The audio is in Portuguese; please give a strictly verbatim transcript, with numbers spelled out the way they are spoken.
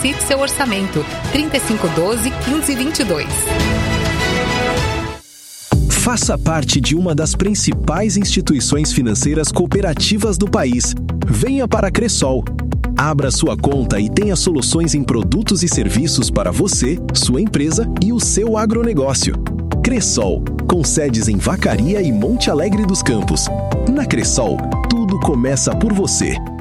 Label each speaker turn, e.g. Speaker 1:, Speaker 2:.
Speaker 1: Solicite seu orçamento. trinta e cinco doze, quinze vinte e dois.
Speaker 2: Faça parte de uma das principais instituições financeiras cooperativas do país. Venha para a Cressol. Abra sua conta e tenha soluções em produtos e serviços para você, sua empresa e o seu agronegócio. Cressol, com sedes em Vacaria e Monte Alegre dos Campos. Na Cressol, tudo começa por você.